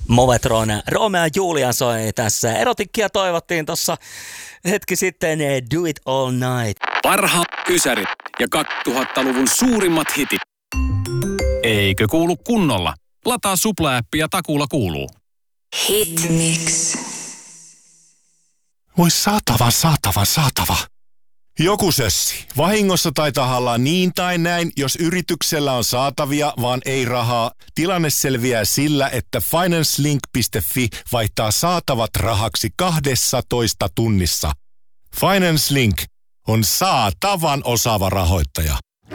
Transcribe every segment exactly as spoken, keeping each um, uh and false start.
Movetron Romeo ja Julia soi tässä. Erotikkia toivottiin tuossa hetki sitten Do It All Night. Parhaat ysärit ja kaksituhattaluvun suurimmat hitit. Eikö kuulu kunnolla? Lataa Supla-appi ja takuulla kuuluu. Hitmix. Voi saatava, saatava, saatava. Joku sössi. Vahingossa tai tahallaan niin tai näin, jos yrityksellä on saatavia, vaan ei rahaa. Tilanne selviää sillä, että financelink piste fi vaihtaa saatavat rahaksi kahdessatoista tunnissa. FinanceLink on saatavan osaava rahoittaja.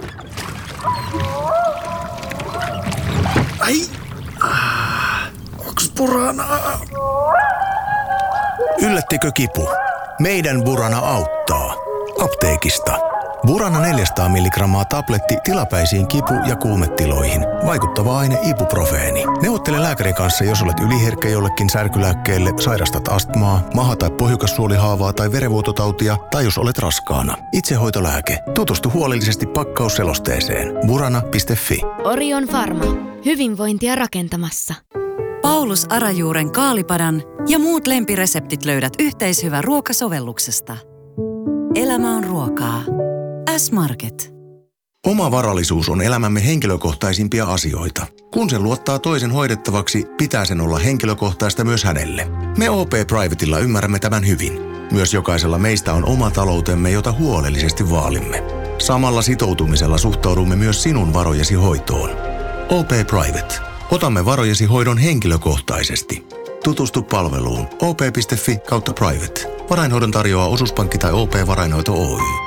Ai, ah, onks Burana? Yllättikö kipu? Meidän Burana auttaa. Apteekista. Burana neljäsataa milligrammaa tabletti tilapäisiin kipu- ja kuumetiloihin. Vaikuttava aine ibuprofeeni. Neuvottele lääkärin kanssa, jos olet yliherkkä jollekin särkylääkkeelle, sairastat astmaa, maha- tai pohjukassuolihaavaa tai verenvuototautia, tai jos olet raskaana. Itsehoitolääke. Tutustu huolellisesti pakkausselosteeseen. burana piste fi. Orion Pharma. Hyvinvointia rakentamassa. Paulus Arajuuren kaalipadan ja muut lempireseptit löydät yhteishyvä ruokasovelluksesta. Elämä on ruokaa. S-Market. Oma varallisuus on elämämme henkilökohtaisimpia asioita. Kun sen luottaa toisen hoidettavaksi, pitää sen olla henkilökohtaista myös hänelle. Me O P Privatella ymmärrämme tämän hyvin. Myös jokaisella meistä on oma taloutemme, jota huolellisesti vaalimme. Samalla sitoutumisella suhtaudumme myös sinun varojesi hoitoon. O P Private. Otamme varojesi hoidon henkilökohtaisesti. Tutustu palveluun o p piste fi kautta private. Varainhoidon tarjoaa Osuuspankki tai O P Varainhoito Oy.